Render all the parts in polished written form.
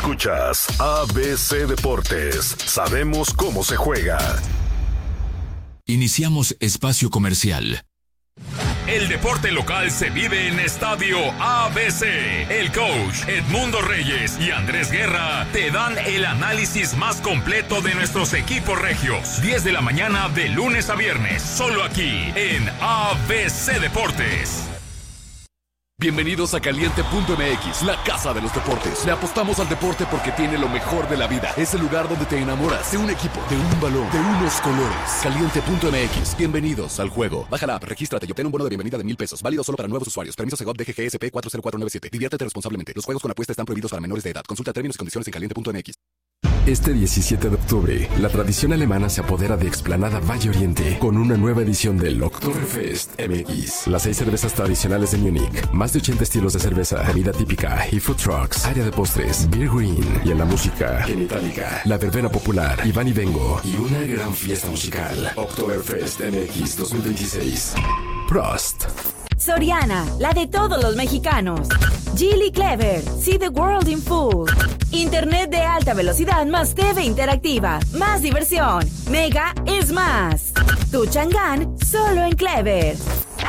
Escuchas ABC Deportes. Sabemos cómo se juega. Iniciamos espacio comercial. El deporte local se vive en Estadio ABC. El coach Edmundo Reyes y Andrés Guerra te dan el análisis más completo de nuestros equipos regios. 10 de la mañana de lunes a viernes, solo aquí en ABC Deportes. Bienvenidos a Caliente.mx, la casa de los deportes. Le apostamos al deporte porque tiene lo mejor de la vida. Es el lugar donde te enamoras de un equipo, de un balón, de unos colores. Caliente.mx, bienvenidos al juego. Baja la app, regístrate y obtén un bono de bienvenida de $1,000. Válido solo para nuevos usuarios. Permiso Segov DGGSP 40497. Diviértete responsablemente. Los juegos con apuesta están prohibidos para menores de edad. Consulta términos y condiciones en Caliente.mx. Este 17 de octubre, la tradición alemana se apodera de Explanada Valle Oriente con una nueva edición del Oktoberfest MX. Las 6 cervezas tradicionales de Múnich, más de 80 estilos de cerveza, comida típica y food trucks, área de postres, beer green y en la música, Genitalica, la verbena popular, Iván y Vengo y una gran fiesta musical. Oktoberfest MX 2026. Prost. Soriana, la de todos los mexicanos. Geely Clever, see the world in full. Internet de alta velocidad más TV interactiva, más diversión. Mega es más. Tu Chang'an, solo en Clever.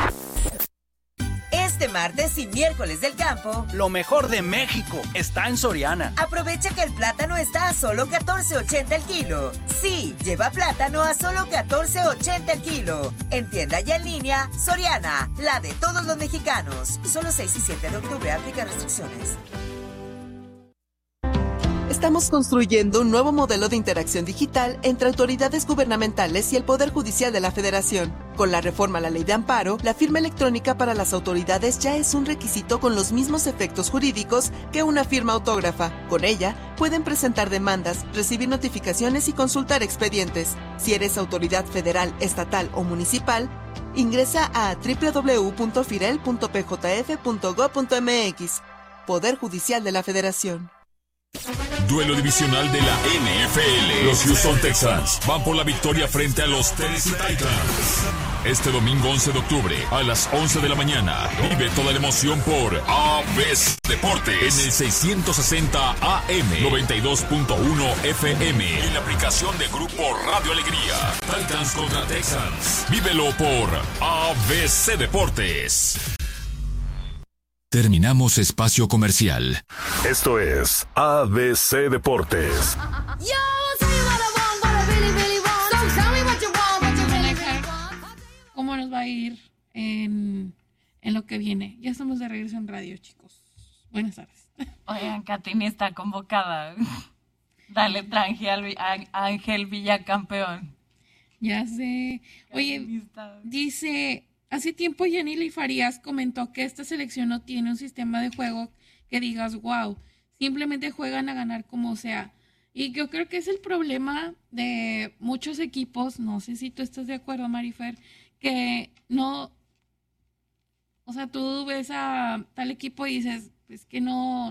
Este martes y miércoles del campo, lo mejor de México está en Soriana. Aprovecha que el plátano está a solo $14.80 el kilo. Sí, lleva plátano a solo $14.80 el kilo. En tienda y en línea, Soriana, la de todos los mexicanos. Solo 6 y 7 de octubre, aplica restricciones. Estamos construyendo un nuevo modelo de interacción digital entre autoridades gubernamentales y el Poder Judicial de la Federación. Con la reforma a la Ley de Amparo, la firma electrónica para las autoridades ya es un requisito con los mismos efectos jurídicos que una firma autógrafa. Con ella, pueden presentar demandas, recibir notificaciones y consultar expedientes. Si eres autoridad federal, estatal o municipal, ingresa a www.firel.pjf.gov.mx. Poder Judicial de la Federación. Duelo divisional de la NFL. Los Houston Texans van por la victoria frente a los Tennessee Titans. Este domingo 11 de octubre a las 11 de la mañana. Vive toda la emoción por ABC Deportes en el 660 AM, 92.1 FM. En la aplicación de Grupo Radio Alegría. Titans contra Texans. Vívelo por ABC Deportes. Terminamos espacio comercial. Esto es ABC Deportes. ¿Cómo nos va a ir en lo que viene? Ya estamos de regreso en radio, chicos. Buenas tardes. Oigan, Katini está convocada. Dale tranqui al Ángel Villacampeón. Ya sé. Oye, dice... Hace tiempo Yanily Farías comentó que esta selección no tiene un sistema de juego que digas, wow, simplemente juegan a ganar como sea. Y yo creo que es el problema de muchos equipos, no sé si tú estás de acuerdo, Marifer, que no, o sea, tú ves a tal equipo y dices, es que no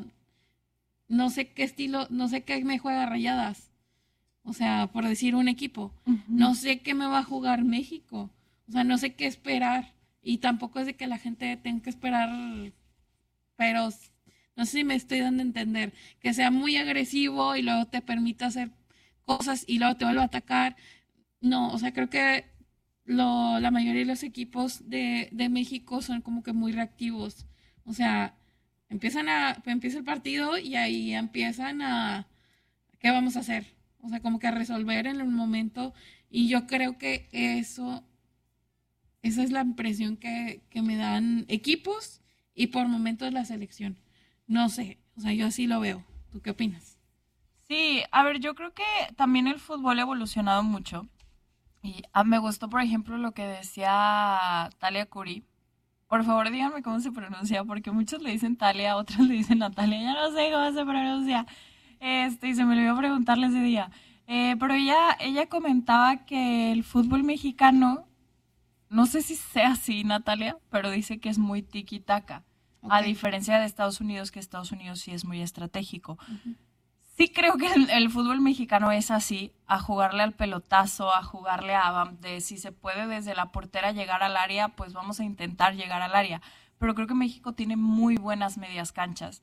sé qué estilo, no sé qué me juega Rayadas. O sea, por decir un equipo, no sé qué me va a jugar México. O sea, no sé qué esperar. Y tampoco es de que la gente tenga que esperar, pero no sé si me estoy dando a entender. Que sea muy agresivo y luego te permita hacer cosas y luego te vuelve a atacar. No, o sea, creo que la mayoría de los equipos de México son como que muy reactivos. O sea, empieza el partido y ahí empiezan a... ¿Qué vamos a hacer? O sea, como que a resolver en el momento. Y yo creo que esa es la impresión que me dan equipos y por momentos la selección. No sé, o sea, yo así lo veo. ¿Tú qué opinas? Sí, a ver, yo creo que también el fútbol ha evolucionado mucho. Y me gustó, por ejemplo, lo que decía Talia Curi. Por favor, díganme cómo se pronuncia, porque muchos le dicen Talia, otros le dicen Natalia. Ya no sé cómo se pronuncia. Y se me olvidó preguntarle ese día. Pero ella comentaba que el fútbol mexicano, no sé si sea así, Natalia, pero dice que es muy tiki-taka. Okay. A diferencia de Estados Unidos, que Estados Unidos sí es muy estratégico. Uh-huh. Sí creo que el fútbol mexicano es así, a jugarle al pelotazo, a jugarle de si se puede desde la portera llegar al área, pues vamos a intentar llegar al área. Pero creo que México tiene muy buenas medias canchas.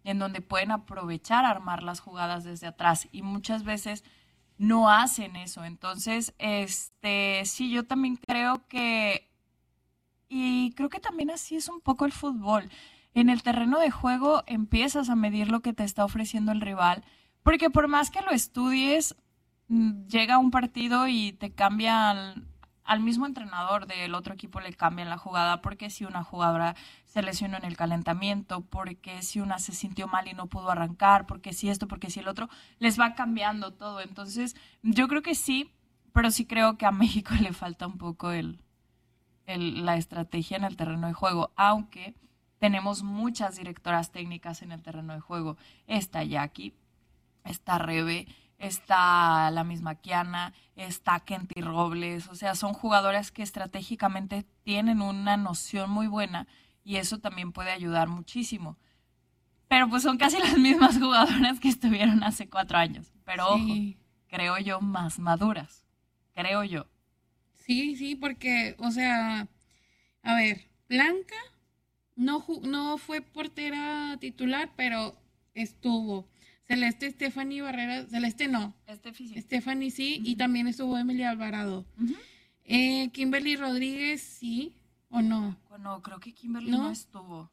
en donde pueden aprovechar armar las jugadas desde atrás y muchas veces no hacen eso. Entonces, sí, yo también creo que, y creo que también así es un poco el fútbol. En el terreno de juego empiezas a medir lo que te está ofreciendo el rival, porque por más que lo estudies, llega un partido y te cambia al mismo entrenador del otro equipo, le cambian la jugada, porque si una jugadora se lesionó en el calentamiento, porque si una se sintió mal y no pudo arrancar, porque si esto, porque si el otro, les va cambiando todo. Entonces, yo creo que sí, pero sí creo que a México le falta un poco la estrategia en el terreno de juego, aunque tenemos muchas directoras técnicas en el terreno de juego. Está Jackie, está Rebe, está la misma Kiana, está Kenty Robles, o sea, son jugadoras que estratégicamente tienen una noción muy buena y eso también puede ayudar muchísimo. Pero pues son casi las mismas jugadoras que estuvieron hace 4 años, pero ojo, creo yo más maduras, creo yo. Sí, porque, o sea, a ver, Blanca no fue portera titular, pero estuvo. Celeste Stephanie Barrera, Celeste no. Stephanie sí, y también estuvo Emilia Alvarado. Kimberly Rodríguez sí, ¿o no? No, creo que Kimberly no estuvo.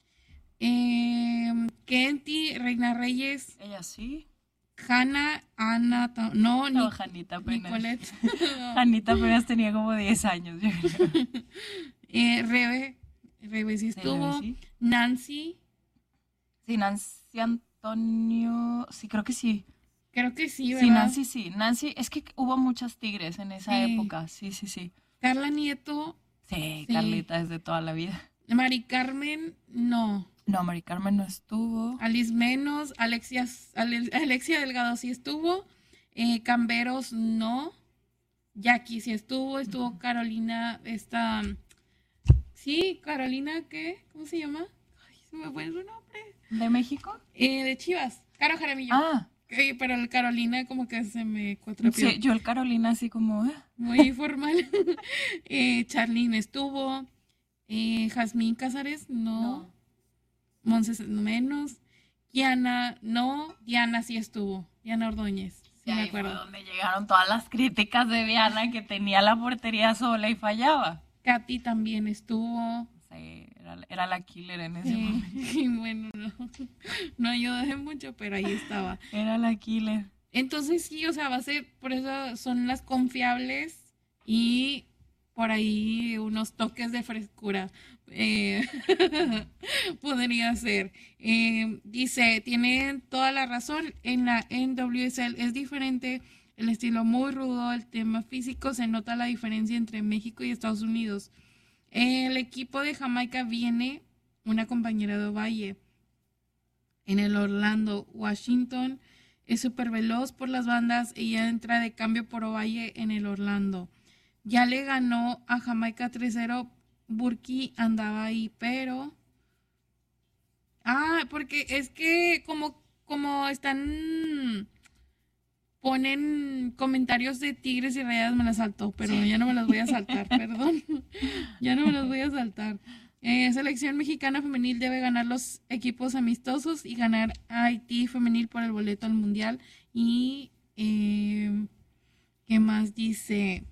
Kenty, Reina Reyes. Ella sí. Hanna, Ana, Janita apenas. Nicolette. Janita apenas tenía como 10 años, yo creo. Rebe sí estuvo. Sí. Nancy. Sí, Nancy Antonio, sí, creo que sí. Creo que sí, ¿verdad? Sí, Nancy, es que hubo muchas tigres en esa época, sí. Carla Nieto. Sí, Carlita es de toda la vida. Mari Carmen, no. No, Mari Carmen no estuvo. Alice menos, Alexia Delgado sí estuvo. Camberos, no. Jackie sí estuvo Carolina, sí, Carolina, ¿qué? ¿Cómo se llama? Ay, se me fue su nombre. ¿De México? De Chivas, Caro Jaramillo. Pero el Carolina como que se me cuatrapió. Sí, yo el Carolina así como... Muy formal. Charlene estuvo. Jazmín Cázares, no. Monses menos. Kiana, no. Diana sí estuvo. Diana Ordóñez, sí me acuerdo. Fue donde llegaron todas las críticas de Diana, que tenía la portería sola y fallaba. Katy también estuvo. Sí, era la killer en ese momento. Y bueno, no ayudé mucho, pero ahí estaba. Era la killer. Entonces sí, o sea, va a ser, por eso son las confiables y por ahí unos toques de frescura. Podría ser. Dice, tienen toda la razón, en la NWSL es diferente, el estilo muy rudo, el tema físico, se nota la diferencia entre México y Estados Unidos. El equipo de Jamaica viene una compañera de Ovalle en el Orlando, Washington, es súper veloz por las bandas, ella entra de cambio por Ovalle en el Orlando. Ya le ganó a Jamaica 3-0, Burki andaba ahí, pero... porque es que como están... Ponen comentarios de Tigres y Rayadas, me las saltó, pero ya no me las voy a saltar, perdón. Ya no me las voy a saltar. Selección mexicana femenil debe ganar los equipos amistosos y ganar a Haití femenil por el boleto al mundial. Y, ¿qué más dice?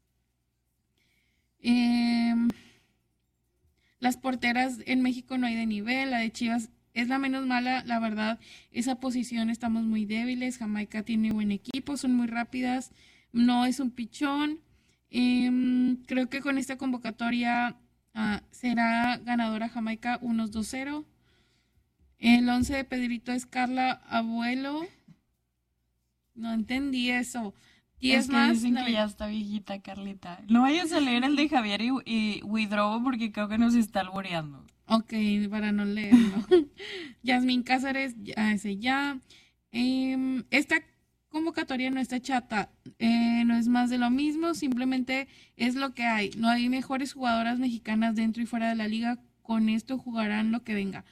Las porteras en México no hay de nivel, la de Chivas es la menos mala, la verdad, esa posición estamos muy débiles, Jamaica tiene buen equipo, son muy rápidas, no es un pichón, creo que con esta convocatoria será ganadora Jamaica unos 2-0, el 11 de Pedrito es Carla Abuelo, no entendí eso. 10 más. Dicen que ya está viejita, Carlita. No vayas a leer el de Javier y Widrow porque creo que nos está alboreando. Ok, para no leerlo. Yasmín Cázares, ese ya. Esta convocatoria no está chata, no es más de lo mismo, simplemente es lo que hay. No hay mejores jugadoras mexicanas dentro y fuera de la liga, con esto jugarán lo que venga.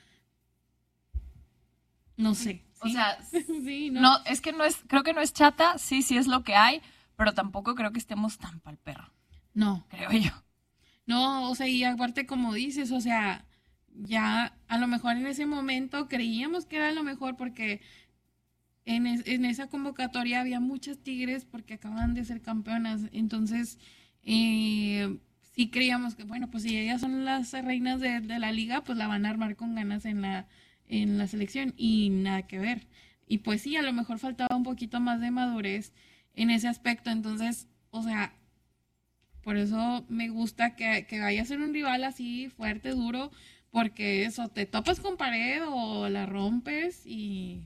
No sé. ¿Sí? O sea, sí, no, es que no es, creo que no es chata, sí es lo que hay, pero tampoco creo que estemos tan pa'l perro. No. Creo yo. No, o sea, y aparte como dices, o sea, ya a lo mejor en ese momento creíamos que era lo mejor porque en esa convocatoria había muchas Tigres porque acaban de ser campeonas. Entonces, sí creíamos que, bueno, pues si ellas son las reinas de la liga, pues la van a armar con ganas en la selección y nada que ver. Y pues sí, a lo mejor faltaba un poquito más de madurez en ese aspecto. Entonces, o sea, por eso me gusta que vaya a ser un rival así fuerte, duro, porque eso, te topas con pared o la rompes y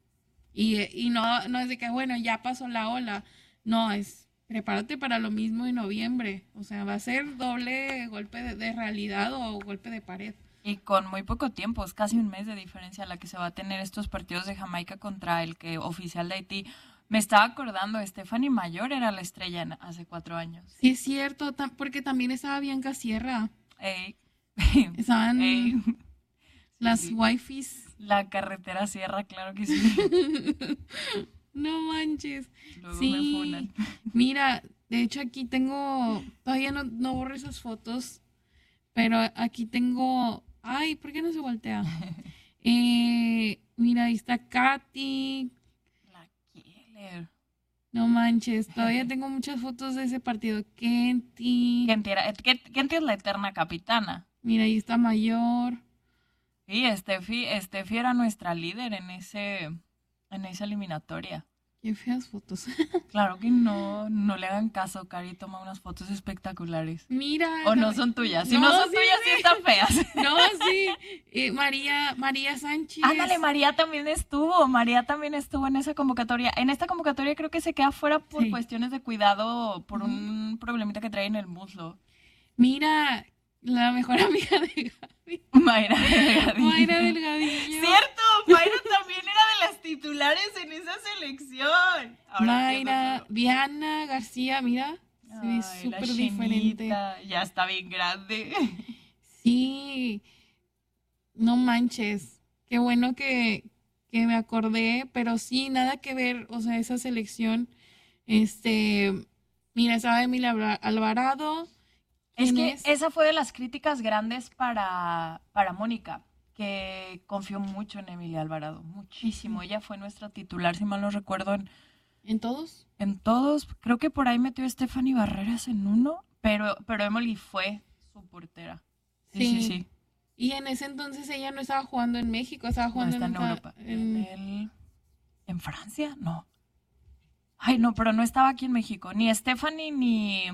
no es de que, bueno, ya pasó la ola. No, es prepárate para lo mismo en noviembre. O sea, va a ser doble golpe de realidad o golpe de pared. Y con muy poco tiempo, es casi un mes de diferencia la que se va a tener estos partidos de Jamaica contra el que oficial de Haití. Me estaba acordando, Stephanie Mayor era la estrella hace 4 años. Sí, es cierto, porque también estaba Bianca Sierra. Ey. Estaban las wifis. La carretera Sierra, claro que sí. No manches. Luego sí. me funan. Mira, de hecho aquí tengo, todavía no borro esas fotos, pero aquí tengo, ay, ¿por qué no se voltea? Mira, ahí está Katy. La Killer. No manches, todavía tengo muchas fotos de ese partido. Kenty. Kenty es la eterna capitana. Mira, ahí está Mayor. Sí, Steffi era nuestra líder en esa eliminatoria. Qué feas fotos. Claro que no le hagan caso, Cari toma unas fotos espectaculares. Mira. O no son tuyas. Si no son tuyas, sí están feas. No, sí. María Sánchez. Ándale, María también estuvo en esa convocatoria. En esta convocatoria creo que se queda fuera por cuestiones de cuidado, por un problemita que trae en el muslo. Mira, la mejor amiga de Gaby. Mayra Delgadillo. Cierto, Mayra también era de las titulares en esa selección. Mayra, Diana García, mira, se ve súper diferente. Ya está bien grande. Sí, no manches, qué bueno que me acordé, pero sí, nada que ver, o sea, esa selección, mira, estaba Emilia Alvarado. Es que esa fue de las críticas grandes para Mónica, que confió mucho en Emilia Alvarado, muchísimo. Ella fue nuestra titular, si mal no recuerdo. ¿En todos? En todos. Creo que por ahí metió a Stephanie Barreras en uno, pero Emily fue su portera. Sí. Y en ese entonces ella no estaba jugando en México, estaba jugando en Europa. ¿En Francia? No. Ay, no, pero no estaba aquí en México. Ni Stephanie ni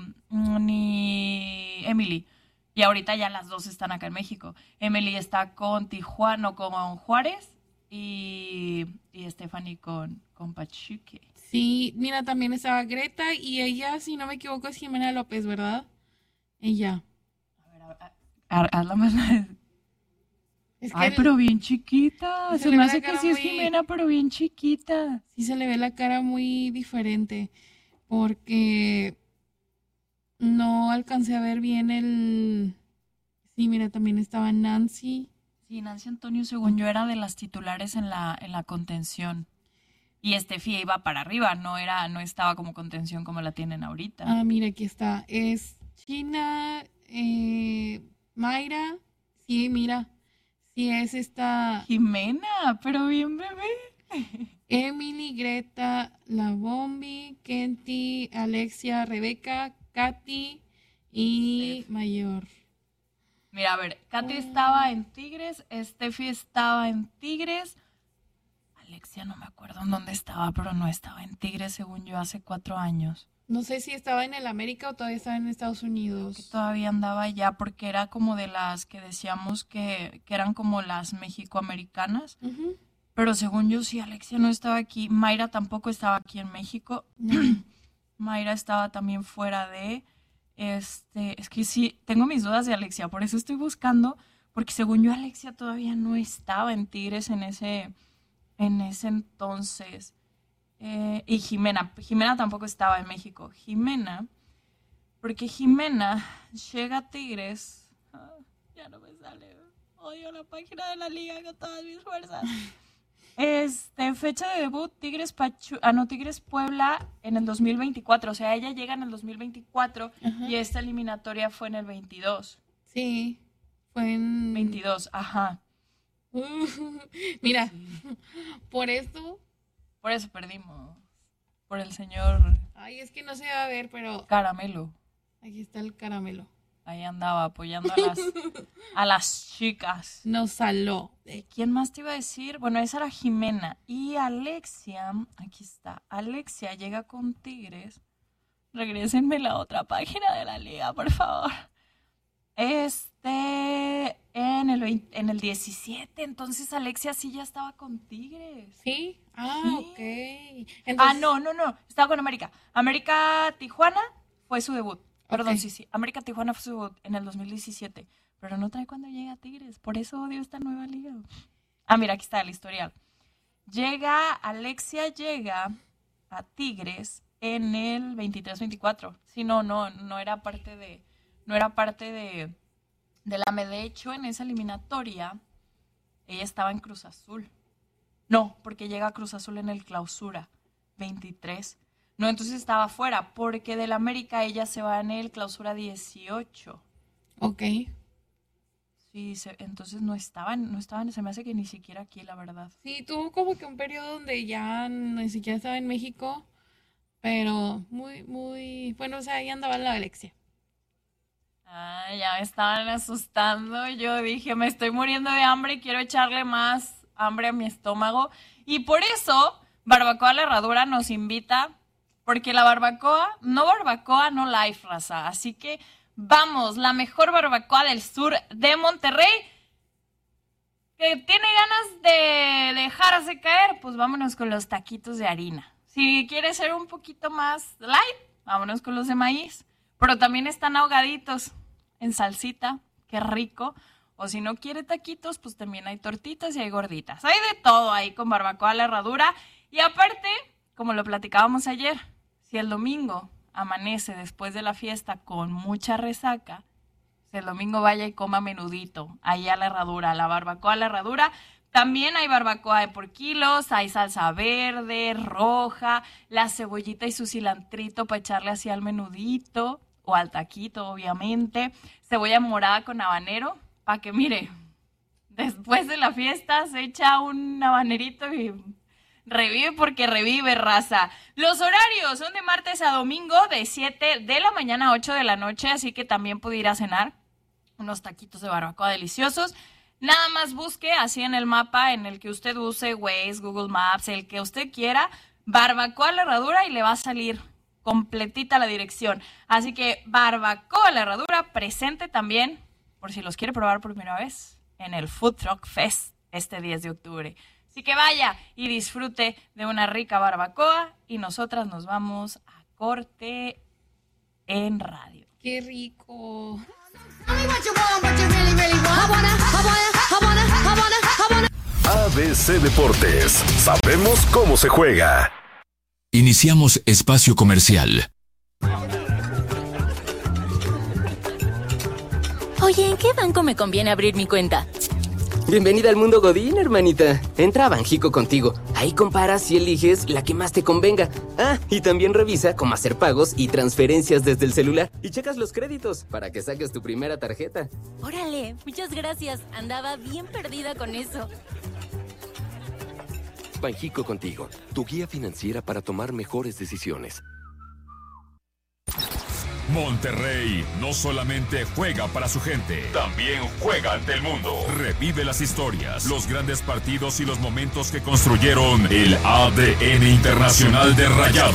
Emily. Y ahorita ya las dos están acá en México. Emily está con Tijuana, con Juárez. Y Stephanie con Pachuca. Sí, mira, también estaba Greta. Y ella, si no me equivoco, es Jimena López, ¿verdad? Ella. A ver, hazla más. Ay, pero bien chiquita. Se me hace que sí es Jimena, pero bien chiquita. Sí, se le ve la cara muy diferente. Porque no alcancé a ver bien el... Sí, mira, también estaba Nancy. Sí, Nancy Antonio, según yo, era de las titulares en la contención. Y Steffi iba para arriba, no estaba como contención como la tienen ahorita. Ah, mira, aquí está. Es China, Mayra. Sí, mira. Sí, es esta... Jimena, pero bien bebé. Emily, Greta, La Bombi, Kenty, Alexia, Rebeca, Katy y Mayor. Mira, a ver, Katy estaba en Tigres, Steffi estaba en Tigres. Alexia no me acuerdo en dónde estaba, pero no estaba en Tigres según yo hace 4 años. No sé si estaba en el América o todavía estaba en Estados Unidos. Creo que todavía andaba allá porque era como de las que decíamos que eran como las mexicoamericanas. Uh-huh. Pero según yo sí, Alexia no estaba aquí. Mayra tampoco estaba aquí en México. Uh-huh. Mayra estaba también fuera de... Es que sí, tengo mis dudas de Alexia, por eso estoy buscando, porque según yo Alexia todavía no estaba en Tigres en ese entonces. Y Jimena tampoco estaba en México. Porque Jimena llega a Tigres. Ya no me sale. Odio la página de la liga con todas mis fuerzas. Fecha de debut, Tigres Puebla en el 2024. O sea, ella llega en el 2024. Ajá. Y esta eliminatoria fue en el 22. Sí. Fue en... 22, ajá. Mira, por eso perdimos. Por el señor... Ay, es que no se va a ver, pero... Caramelo. Aquí está el Caramelo. Ahí andaba apoyando a las chicas. Nos saló. ¿Quién más te iba a decir? Bueno, esa era Jimena. Y Alexia, aquí está. Alexia llega con Tigres. Regrésenme la otra página de la liga, por favor. En el 17, entonces Alexia sí ya estaba con Tigres. ¿Sí? Ah, sí. Ok. Entonces... no. Estaba con América. América Tijuana fue su debut. Perdón, Ok. sí. América Tijuana fue su debut en el 2017. Pero no trae cuando llega a Tigres. Por eso odio esta nueva liga. Ah, mira, aquí está el historial. Alexia llega a Tigres en el 23-24. Sí, no era parte de la AME. De hecho, en esa eliminatoria, ella estaba en Cruz Azul. No, porque llega a Cruz Azul en el Clausura 23. No, entonces estaba fuera, porque del América ella se va en el Clausura 18. Ok. Sí, entonces no estaban, se me hace que ni siquiera aquí, la verdad. Sí, tuvo como que un periodo donde ya ni siquiera estaba en México, pero muy, bueno, o sea, ahí andaba la Alexia. Ah, ya me estaban asustando. Yo dije, me estoy muriendo de hambre y quiero echarle más hambre a mi estómago. Y por eso, Barbacoa La Herradura nos invita, porque la barbacoa, no life, raza. Así que vamos, la mejor barbacoa del sur de Monterrey, que tiene ganas de dejarse caer, pues vámonos con los taquitos de harina. Si quieres ser un poquito más light, vámonos con los de maíz. Pero también están ahogaditos en salsita, qué rico. O si no quiere taquitos, pues también hay tortitas y hay gorditas. Hay de todo ahí con Barbacoa La Herradura. Y aparte, como lo platicábamos ayer, si el domingo amanece después de la fiesta con mucha resaca, si el domingo vaya y coma menudito ahí a La Herradura, a la Barbacoa La Herradura. También hay barbacoa de por kilos, hay salsa verde, roja, la cebollita y su cilantrito para echarle así al menudito o al taquito, obviamente. Cebolla morada con habanero, para que mire, después de la fiesta se echa un habanerito y revive porque revive, raza. Los horarios son de martes a domingo de 7 de la mañana a 8 de la noche, así que también puede ir a cenar unos taquitos de barbacoa deliciosos. Nada más busque así en el mapa en el que usted use, Waze, Google Maps, el que usted quiera, Barbacoa La Herradura y le va a salir completita la dirección. Así que Barbacoa La Herradura presente también, por si los quiere probar por primera vez, en el Food Truck Fest este 10 de octubre. Así que vaya y disfrute de una rica barbacoa y nosotras nos vamos a corte en radio. ¡Qué rico! ABC Deportes. Sabemos cómo se juega. Iniciamos espacio comercial. Oye, ¿en qué banco me conviene abrir mi cuenta? Bienvenida al mundo Godín, hermanita. Entra a Banjico Contigo. Ahí comparas y eliges la que más te convenga. Ah, y también revisa cómo hacer pagos y transferencias desde el celular. Y checas los créditos para que saques tu primera tarjeta. Órale, muchas gracias. Andaba bien perdida con eso. Banjico Contigo, tu guía financiera para tomar mejores decisiones. Monterrey no solamente juega para su gente, también juega ante el mundo. Revive las historias, los grandes partidos y los momentos que construyeron el ADN internacional de Rayados.